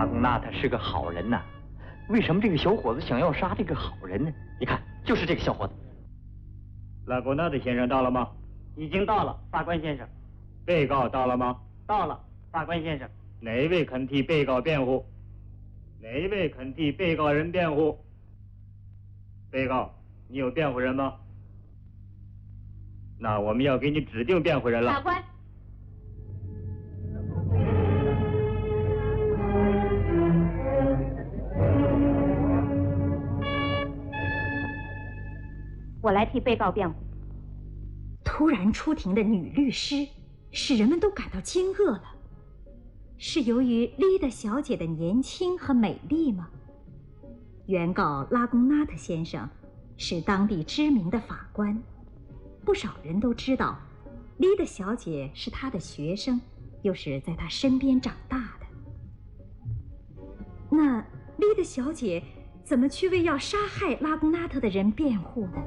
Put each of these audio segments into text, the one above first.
拉贡纳他是个好人呐，为什么这个小伙子想要杀这个好人呢？你看，就是这个小伙子。 拉贡纳的先生到了吗？ 已经到了，法官先生。 被告到了吗？ 到了，法官先生。 哪一位肯替被告辩护？哪一位肯替被告人辩护？被告，你有辩护人吗？那我们要给你指定辩护人了。 法官，我来替被告辩护。 突然出庭的女律师使人们都感到惊愕了。是由于丽达小姐的年轻和美丽吗？原告拉贡纳特先生是当地知名的法官，不少人都知道丽达小姐是他的学生，又是在他身边长大的。那丽达小姐怎么去为要杀害拉贡纳特的人辩护呢？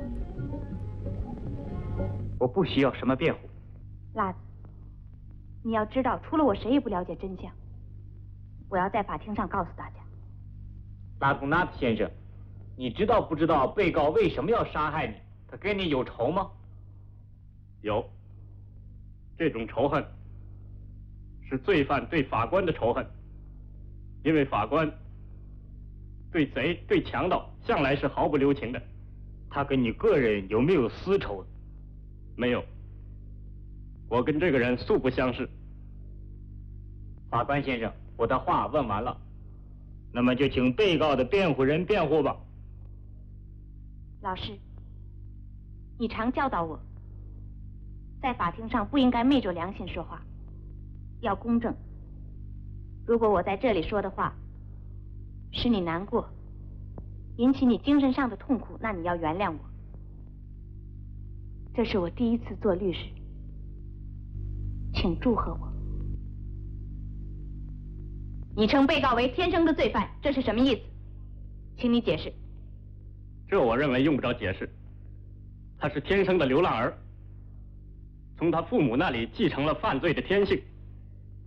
我不需要什么辩护。 辣子，你要知道，除了我，谁也不了解真相。我要在法庭上告诉大家。 拉贡纳特先生，你知道不知道被告为什么要杀害你？他跟你有仇吗？ 有。这种仇恨是罪犯对法官的仇恨，因为法官对贼、对强盗向来是毫不留情的。他跟你个人有没有私仇？没有。我跟这个人素不相识。 法官先生，我的话问完了。 那么就请被告的辩护人辩护吧。 老师，你常教导我，在法庭上不应该昧着良心说话，要公正。如果我在这里说的话使你难过，引起你精神上的痛苦，那你要原谅我。这是我第一次做律师，请祝贺我。你称被告为天生的罪犯，这是什么意思？请你解释。 这我认为用不着解释。他是天生的流浪儿，从他父母那里继承了犯罪的天性。